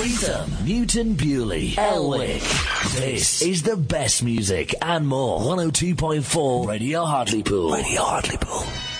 Freedom, Newton Bewley, Elwick. This is the best music and more. 102.4 Radio Hartlepool. Radio Hartlepool.